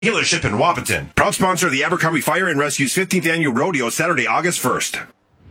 Dealership in Wapaton. Proud sponsor of the Abercrombie Fire and Rescue's 15th Annual Rodeo, Saturday, August 1st.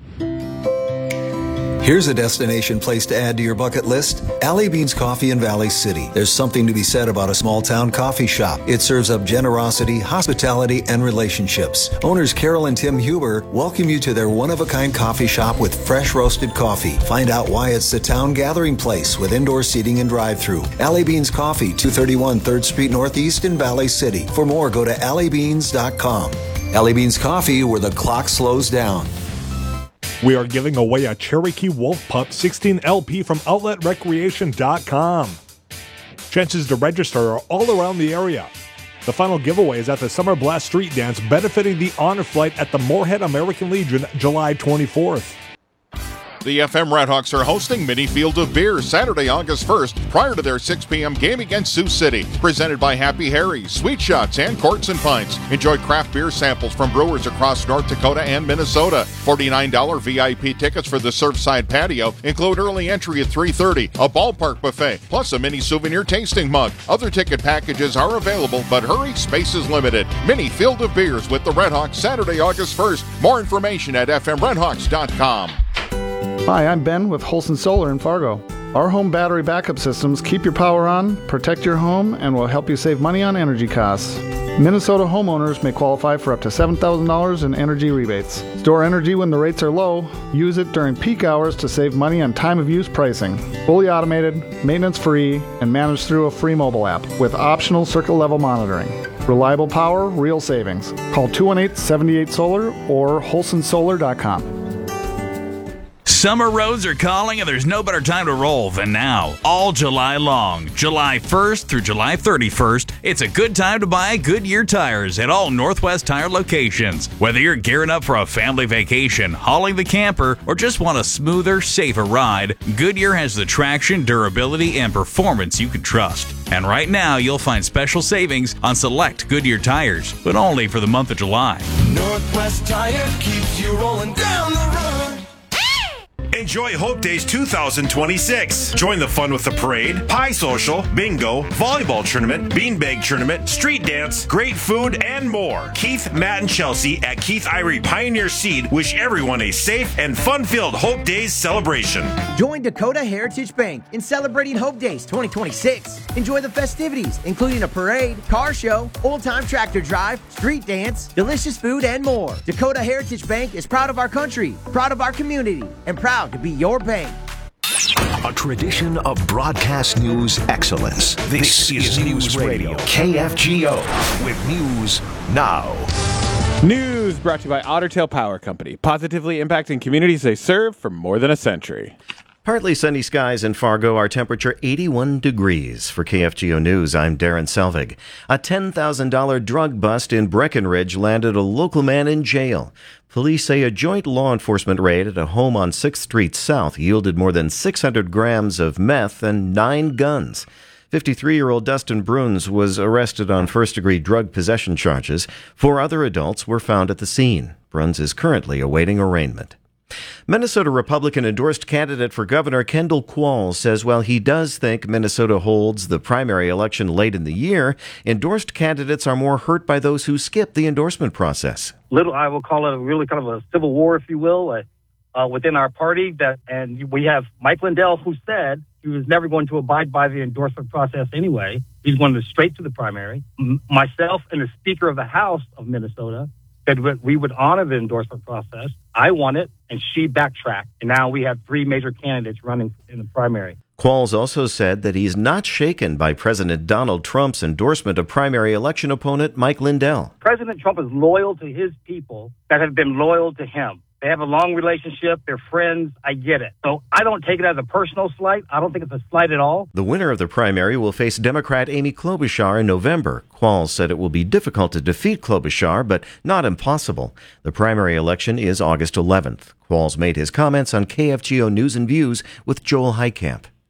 Here's a destination place to add to your bucket list. Alley Beans Coffee in Valley City. There's something to be said about a small town coffee shop. It serves up generosity, hospitality, and relationships. Owners Carol and Tim Huber welcome you to their one-of-a-kind coffee shop with fresh roasted coffee. Find out why it's the town gathering place with indoor seating and drive-thru. Alley Beans Coffee, 231 3rd Street Northeast in Valley City. For more, go to alleybeans.com. Alley Beans Coffee, where the clock slows down. We are giving away a Cherokee Wolf Pup 16 LP from OutletRecreation.com. Chances to register are all around the area. The final giveaway is at the Summer Blast Street Dance benefiting the Honor Flight at the Moorhead American Legion, July 24th. The FM Redhawks are hosting Mini Field of Beer Saturday, August 1st, prior to their 6 p.m. game against Sioux City. Presented by Happy Harry, Sweet Shots, and Quarts and Pints. Enjoy craft beer samples from brewers across North Dakota and Minnesota. $49 VIP tickets for the Surfside Patio include early entry at 3:30, a ballpark buffet, plus a mini souvenir tasting mug. Other ticket packages are available, but hurry, space is limited. Mini Field of Beers with the Redhawks Saturday, August 1st. More information at fmredhawks.com. Hi, I'm Ben with Holson Solar in Fargo. Our home battery backup systems keep your power on, protect your home, and will help you save money on energy costs. Minnesota homeowners may qualify for up to $7,000 in energy rebates. Store energy when the rates are low. Use it during peak hours to save money on time-of-use pricing. Fully automated, maintenance-free, and managed through a free mobile app with optional circuit-level monitoring. Reliable power, real savings. Call 218-78-SOLAR or holsonsolar.com. Summer roads are calling, and there's no better time to roll than now. All July long, July 1st through July 31st, it's a good time to buy Goodyear tires at all Northwest Tire locations. Whether you're gearing up for a family vacation, hauling the camper, or just want a smoother, safer ride, Goodyear has the traction, durability, and performance you can trust. And right now, you'll find special savings on select Goodyear tires, but only for the month of July. Northwest Tire keeps you rolling down the road. Enjoy Hope Days 2026. Join the fun with the parade, pie social, bingo, volleyball tournament, beanbag tournament, street dance, great food, and more. Keith, Matt, and Chelsea at Keith Irie Pioneer Seed wish everyone a safe and fun-filled Hope Days celebration. Join Dakota Heritage Bank in celebrating Hope Days 2026. Enjoy the festivities, including a parade, car show, old-time tractor drive, street dance, delicious food, and more. Dakota Heritage Bank is proud of our country, proud of our community, and proud to be your bank. A tradition of broadcast news excellence. This is News Radio, KFGO, with News Now. News brought to you by Otter Tail Power Company, positively impacting communities they serve for more than a century. Partly sunny skies in Fargo, our temperature 81 degrees. For KFGO News, I'm Darren Selvig. A $10,000 drug bust in Breckenridge landed a local man in jail. Police say a joint law enforcement raid at a home on 6th Street South yielded more than 600 grams of meth and 9 guns. 53-year-old Dustin Bruns was arrested on first-degree drug possession charges. 4 other adults were found at the scene. Bruns is currently awaiting arraignment. Minnesota Republican-endorsed candidate for governor Kendall Qualls says while he does think Minnesota holds the primary election late in the year, endorsed candidates are more hurt by those who skip the endorsement process. I will call it really kind of a civil war, if you will, within our party. And we have Mike Lindell, who said he was never going to abide by the endorsement process anyway. He's going straight to the primary. Myself and the Speaker of the House of Minnesota said we would honor the endorsement process. I won it, and she backtracked. And now we have 3 major candidates running in the primary. Qualls also said that he's not shaken by President Donald Trump's endorsement of primary election opponent Mike Lindell. President Trump is loyal to his people that have been loyal to him. They have a long relationship. They're friends. I get it. So I don't take it as a personal slight. I don't think it's a slight at all. The winner of the primary will face Democrat Amy Klobuchar in November. Qualls said it will be difficult to defeat Klobuchar, but not impossible. The primary election is August 11th. Qualls made his comments on KFGO News and Views with Joel Heitkamp.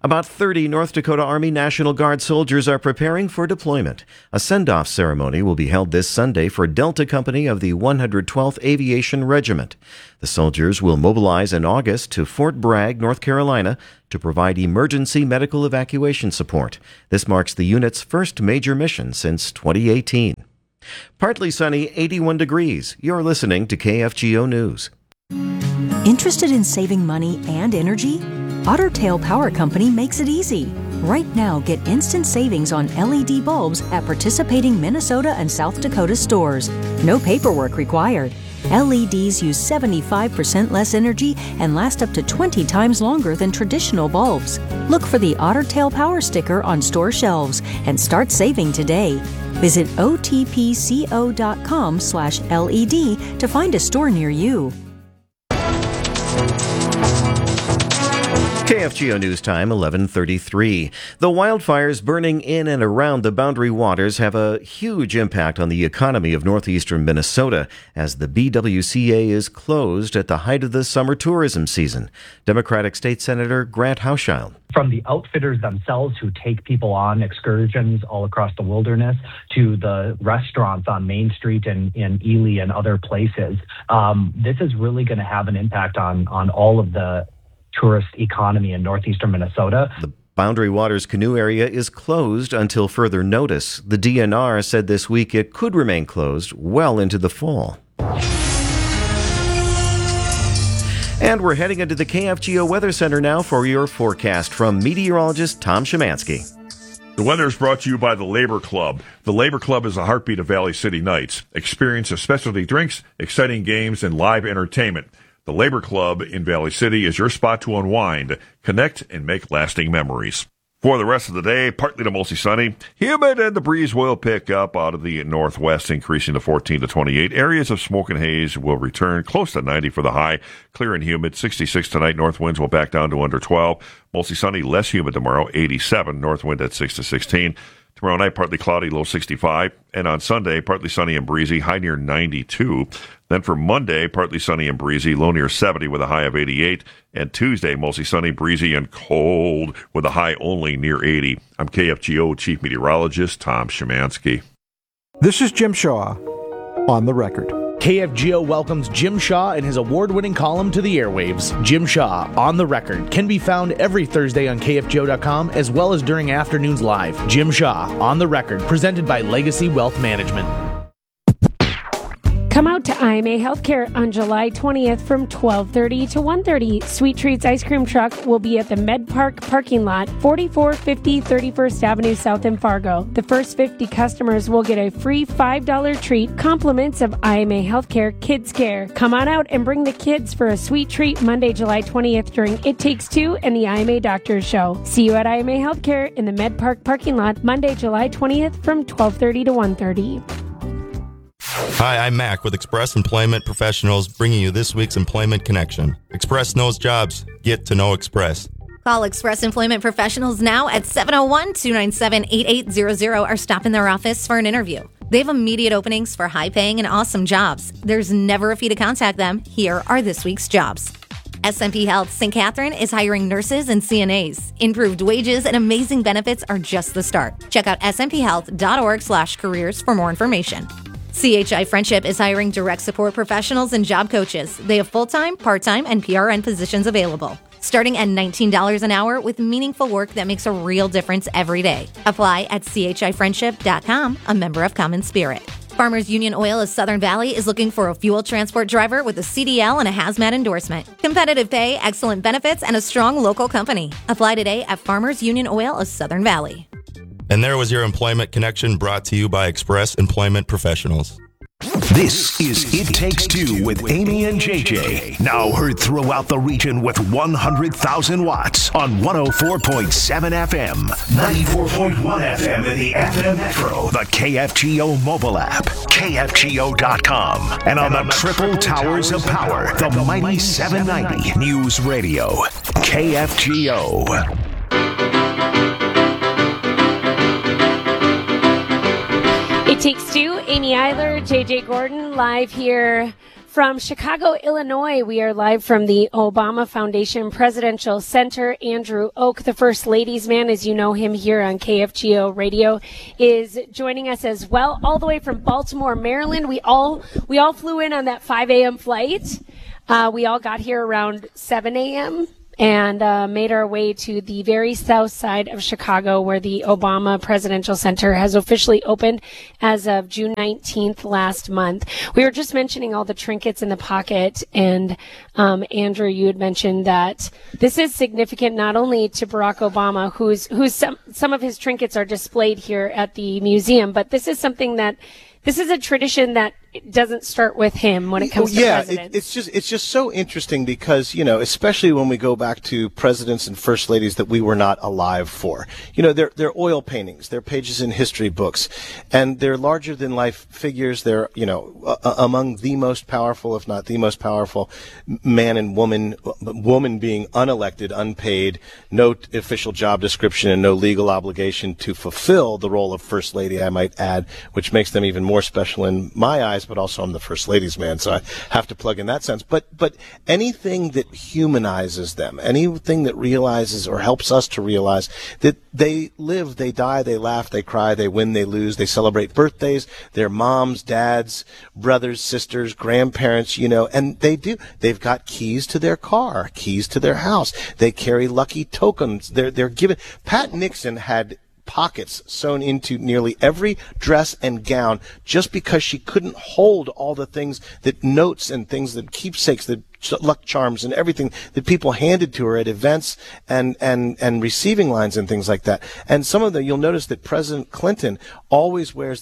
About 30 North Dakota Army National Guard soldiers are preparing for deployment. A send-off ceremony will be held this Sunday for Delta Company of the 112th Aviation Regiment. The soldiers will mobilize in August to Fort Bragg, North Carolina, to provide emergency medical evacuation support. This marks the unit's first major mission since 2018. Partly sunny, 81 degrees. You're listening to KFGO News. Interested in saving money and energy? Otter Tail Power Company makes it easy. Right now, get instant savings on LED bulbs at participating Minnesota and South Dakota stores. No paperwork required. LEDs use 75% less energy and last up to 20 times longer than traditional bulbs. Look for the Otter Tail Power sticker on store shelves and start saving today. Visit otpco.com/LED to find a store near you. KFGO News Time, 11:33. The wildfires burning in and around the Boundary Waters have a huge impact on the economy of northeastern Minnesota as the BWCA is closed at the height of the summer tourism season. Democratic State Senator Grant Hauschild. From the outfitters themselves who take people on excursions all across the wilderness to the restaurants on Main Street in Ely and other places, this is really going to have an impact on all of the tourist economy in northeastern Minnesota. The Boundary Waters canoe area is closed until further notice. The DNR said this week it could remain closed well into the fall. And we're heading into the KFGO Weather Center now for your forecast from meteorologist Tom Szymanski. The weather is brought to you by the Labor Club. The Labor Club is the heartbeat of Valley City Nights. Experience of specialty drinks, exciting games, and live entertainment. The Labor Club in Valley City is your spot to unwind, connect, and make lasting memories. For the rest of the day, partly to mostly sunny, humid, and the breeze will pick up out of the northwest, increasing to 14 to 28. Areas of smoke and haze will return close to 90 for the high. Clear and humid, 66 tonight. North winds will back down to under 12. Mostly sunny, less humid tomorrow, 87. North wind at 6 to 16. Tomorrow night, partly cloudy, low 65. And on Sunday, partly sunny and breezy, high near 92. Then for Monday, partly sunny and breezy, low near 70 with a high of 88. And Tuesday, mostly sunny, breezy, and cold with a high only near 80. I'm KFGO Chief Meteorologist Tom Szymanski. This is Jim Shaw on the record. KFGO welcomes Jim Shaw and his award-winning column to the airwaves. Jim Shaw, On the Record, can be found every Thursday on KFGO.com as well as during afternoons live. Jim Shaw, On the Record, presented by Legacy Wealth Management. Come out to IMA Healthcare on July 20th from 12:30 to 1:30. Sweet Treats Ice Cream Truck will be at the Med Park parking lot, 4450 31st Avenue South in Fargo. The first 50 customers will get a free $5 treat, compliments of IMA Healthcare Kids Care. Come on out and bring the kids for a sweet treat Monday, July 20th during It Takes Two and the IMA Doctors Show. See you at IMA Healthcare in the Med Park parking lot Monday, July 20th from 12:30 to 1:30. Hi, I'm Mac with Express Employment Professionals, bringing you this week's Employment Connection. Express knows jobs. Get to know Express. Call Express Employment Professionals now at 701-297-8800 or stop in their office for an interview. They have immediate openings for high-paying and awesome jobs. There's never a fee to contact them. Here are this week's jobs. SMP Health St. Catherine is hiring nurses and CNAs. Improved wages and amazing benefits are just the start. Check out smphealth.org/careers for more information. CHI Friendship is hiring direct support professionals and job coaches. They have full-time, part-time, and PRN positions available. Starting at $19 an hour with meaningful work that makes a real difference every day. Apply at chifriendship.com, a member of Common Spirit. Farmers Union Oil of Southern Valley is looking for a fuel transport driver with a CDL and a hazmat endorsement. Competitive pay, excellent benefits, and a strong local company. Apply today at Farmers Union Oil of Southern Valley. And there was your Employment Connection brought to you by Express Employment Professionals. This is It Takes Two with Amy and JJ. Now heard throughout the region with 100,000 watts on 104.7 FM, 94.1 FM in the FM Metro, the KFGO mobile app, KFGO.com, and on the triple towers of power, the mighty 790 News Radio, KFGO. It Takes Two, Amy Eiler, JJ Gordon, live here From Chicago, Illinois, we are live from the Obama Foundation Presidential Center. Andrew Oak, the First Ladies Man, as you know him here on KFGO Radio, is joining us as well, all the way from Baltimore, Maryland. We all flew in on that 5 a.m. flight. We all got here around 7 a.m. and made our way to the very south side of Chicago, where the Obama Presidential Center has officially opened as of June 19th last month. We were just mentioning all the trinkets in the pocket, and Andrew, you had mentioned that this is significant not only to Barack Obama, who's some of his trinkets are displayed here at the museum, but this is a tradition that doesn't start with him when it comes to presidents. It's just so interesting because, especially when we go back to presidents and first ladies that we were not alive for. They're oil paintings, they're pages in history books, and they're larger than life figures. They're, among the most powerful, if not the most powerful man and woman being unelected, unpaid, no official job description, and no legal obligation to fulfill the role of first lady, I might add, which makes them even more special in my eyes. But also I'm the First Ladies Man, so I have to plug in that sense. But anything that humanizes them, anything that realizes or helps us to realize that they live, they die, they laugh, they cry, they win, they lose, they celebrate birthdays, their moms, dads, brothers, sisters, grandparents, and they've got keys to their car, keys to their house. They carry lucky tokens. They're given. Pat Nixon had pockets sewn into nearly every dress and gown just because she couldn't hold all the things, that notes and things, that keepsakes, that luck charms and everything that people handed to her at events and receiving lines and things like that. And some of them, you'll notice that President Clinton always wears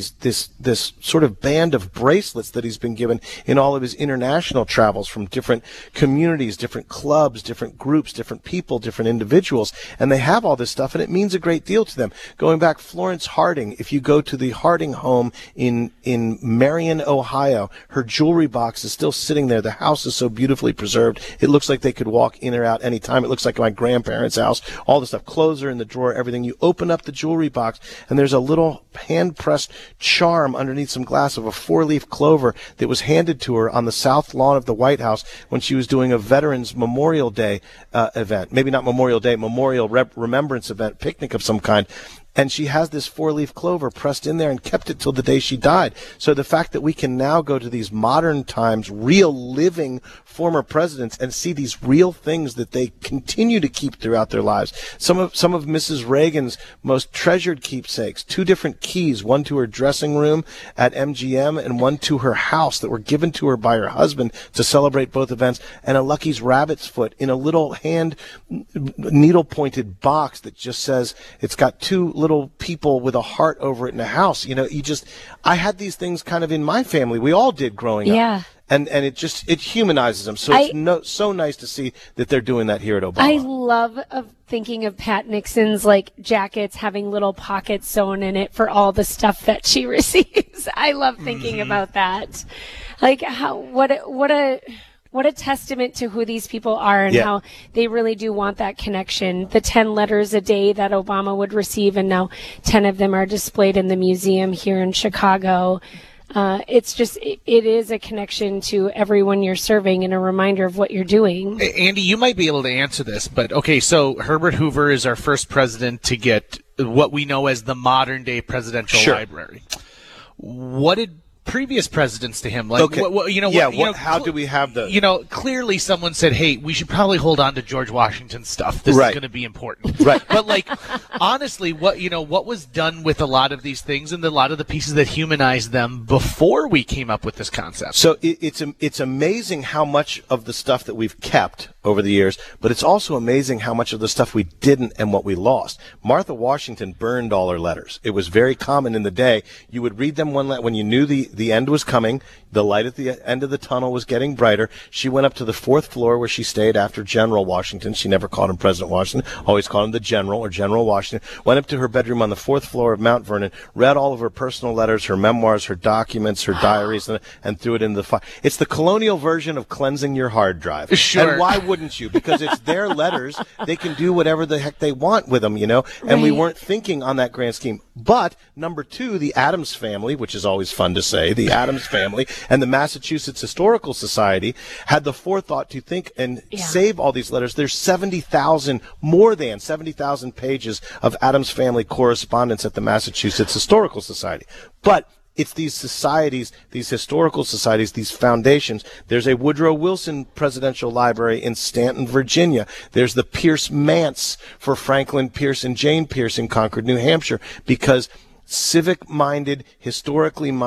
this sort of band of bracelets that he's been given in all of his international travels from different communities, different clubs, different groups, different people, different individuals. And they have all this stuff, and it means a great deal to them. Going back, Florence Harding, if you go to the Harding home in Marion, Ohio, her jewelry box is still sitting there. The house is so beautifully preserved. It looks like they could walk in or out anytime. It looks like my grandparents' house. All the stuff, clothes are in the drawer, everything. You open up the jewelry box, and there's a little hand-pressed charm underneath some glass of a 4-leaf clover that was handed to her on the south lawn of the White House when she was doing a Veterans Memorial Day event. Maybe not Memorial Day, Memorial Remembrance event, picnic of some kind. And she has this 4-leaf clover pressed in there and kept it till the day she died. So the fact that we can now go to these modern times, real living former presidents, and see these real things that they continue to keep throughout their lives. Some of Mrs. Reagan's most treasured keepsakes, 2 different keys, one to her dressing room at MGM and one to her house that were given to her by her husband to celebrate both events, and a Lucky's rabbit's foot in a little hand needle-pointed box that just says, it's got 2 little people with a heart over it in a house. I had these things kind of in my family. We all did growing up. And it humanizes them. So it's so nice to see that they're doing that here at Obama. I love thinking of Pat Nixon's jackets having little pockets sewn in it for all the stuff that she receives. I love thinking about that. What a testament to who these people are and how they really do want that connection. The 10 letters a day that Obama would receive, and now 10 of them are displayed in the museum here in Chicago. It is a connection to everyone you're serving and a reminder of what you're doing. Andy, you might be able to answer this, but okay, so Herbert Hoover is our first president to get what we know as the modern day presidential library. What did previous presidents to him how do we have the clearly someone said, hey, we should probably hold on to George Washington's stuff, this is going to be important, but honestly, what was done with a lot of these things and a lot of the pieces that humanized them before we came up with this concept? So it's amazing how much of the stuff that we've kept over the years, but it's also amazing how much of the stuff we didn't and what we lost. Martha Washington burned all her letters. It was very common in the day. You would read them when you knew the end was coming, the light at the end of the tunnel was getting brighter. She went up to the 4th floor where she stayed after General Washington. She never called him President Washington, always called him the General or General Washington. Went up to her bedroom on the 4th floor of Mount Vernon, read all of her personal letters, her memoirs, her documents, her diaries, and threw it into the fire. It's the colonial version of cleansing your hard drive. Sure. And why wouldn't you? Because it's their letters. They can do whatever the heck they want with them, and we weren't thinking on that grand scheme. But number 2, the Addams family, which is always fun to say, say, the Addams family, and the Massachusetts Historical Society had the forethought to think and save all these letters. There's more than 70,000 pages of Addams family correspondence at the Massachusetts Historical Society. But it's these societies, these historical societies, these foundations. There's a Woodrow Wilson Presidential Library in Stanton, Virginia. There's the Pierce Manse for Franklin Pierce and Jane Pierce in Concord, New Hampshire, because civic-minded, historically minded